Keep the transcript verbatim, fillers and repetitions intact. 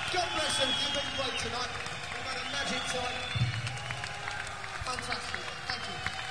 God bless them. You've been great tonight. We've had a magic time. Fantastic. Thank you.